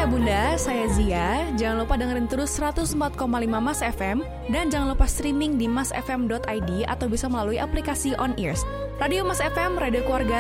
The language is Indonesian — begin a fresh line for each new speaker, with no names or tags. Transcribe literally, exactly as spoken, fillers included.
Bunda, saya Zia. Jangan lupa dengerin terus seratus empat koma lima Mas F M dan jangan lupa streaming di mas f m dot i d atau bisa melalui aplikasi On Ears. Radio Mas F M, radio keluarga